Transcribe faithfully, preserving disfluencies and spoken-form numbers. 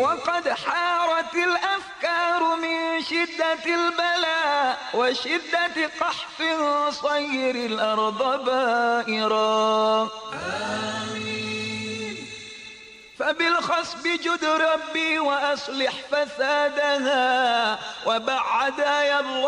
وقد حارت الأفكار من شدة البلاء وشدة قحف صير الأرض بائرا. آمين. فبالخصب جد ربي وأصلح فسادها وبعد يا الله